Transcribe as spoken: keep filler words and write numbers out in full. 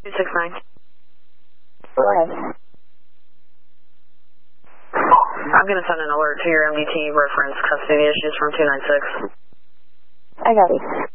two six nine. Okay. I'm going to send an alert to your M D T reference custody issues from two nine six. I got it.